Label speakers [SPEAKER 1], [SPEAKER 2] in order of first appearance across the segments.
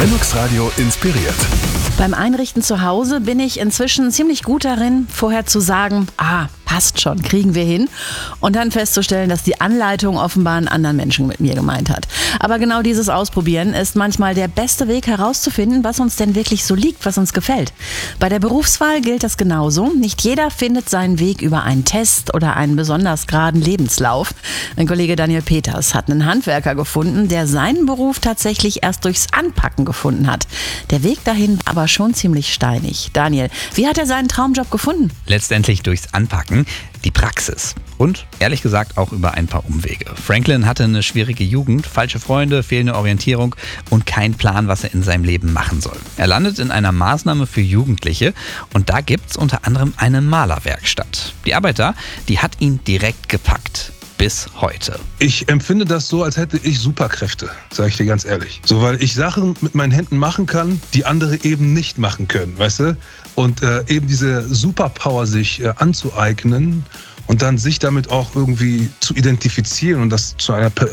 [SPEAKER 1] Lennox Radio inspiriert.
[SPEAKER 2] Beim Einrichten zu Hause bin ich inzwischen ziemlich gut darin, vorher zu sagen, passt schon, kriegen wir hin. Und dann festzustellen, dass die Anleitung offenbar einen anderen Menschen mit mir gemeint hat. Aber genau dieses Ausprobieren ist manchmal der beste Weg herauszufinden, was uns denn wirklich so liegt, was uns gefällt. Bei der Berufswahl gilt das genauso. Nicht jeder findet seinen Weg über einen Test oder einen besonders geraden Lebenslauf. Mein Kollege Daniel Peters hat einen Handwerker gefunden, der seinen Beruf tatsächlich erst durchs Anpacken gefunden hat. Der Weg dahin war aber schon ziemlich steinig. Daniel, wie hat er seinen Traumjob gefunden?
[SPEAKER 3] Letztendlich durchs Anpacken, die Praxis. Und ehrlich gesagt auch über ein paar Umwege. Franklin hatte eine schwierige Jugend, falsche Freunde, fehlende Orientierung und keinen Plan, was er in seinem Leben machen soll. Er landet in einer Maßnahme für Jugendliche und da gibt's unter anderem eine Malerwerkstatt. Die Arbeit da, die hat ihn direkt gepackt. Bis heute.
[SPEAKER 4] Ich empfinde das so, als hätte ich Superkräfte, sage ich dir ganz ehrlich. So, weil ich Sachen mit meinen Händen machen kann, die andere eben nicht machen können, weißt du? Und eben diese Superpower sich anzueignen und dann sich damit auch irgendwie zu identifizieren und dass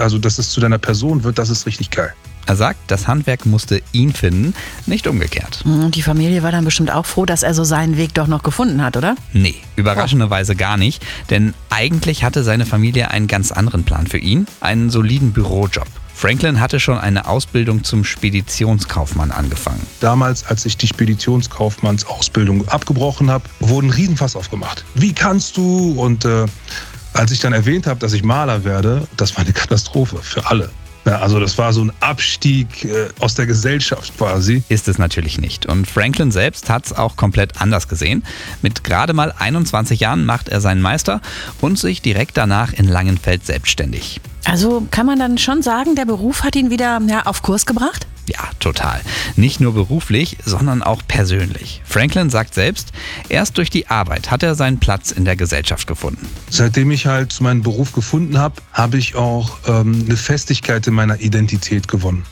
[SPEAKER 4] es zu deiner Person wird, das ist richtig geil.
[SPEAKER 3] Er sagt, das Handwerk musste ihn finden, nicht umgekehrt.
[SPEAKER 2] Die Familie war dann bestimmt auch froh, dass er so seinen Weg doch noch gefunden hat, oder?
[SPEAKER 3] Nee, überraschenderweise gar nicht. Denn eigentlich hatte seine Familie einen ganz anderen Plan für ihn, einen soliden Bürojob. Franklin hatte schon eine Ausbildung zum Speditionskaufmann angefangen.
[SPEAKER 4] Damals, als ich die Speditionskaufmannsausbildung abgebrochen habe, wurde ein Riesenfass aufgemacht. Wie kannst du? Und als ich dann erwähnt habe, dass ich Maler werde, das war eine Katastrophe für alle. Ja, also das war so ein Abstieg aus der Gesellschaft quasi.
[SPEAKER 3] Ist es natürlich nicht. Und Franklin selbst hat es auch komplett anders gesehen. Mit gerade mal 21 Jahren macht er seinen Meister und sich direkt danach in Langenfeld selbstständig.
[SPEAKER 2] Also kann man dann schon sagen, der Beruf hat ihn wieder auf Kurs gebracht?
[SPEAKER 3] Ja, total. Nicht nur beruflich, sondern auch persönlich. Franklin sagt selbst, erst durch die Arbeit hat er seinen Platz in der Gesellschaft gefunden.
[SPEAKER 4] Seitdem ich halt meinen Beruf gefunden habe, habe ich auch eine Festigkeit in meiner Identität gewonnen.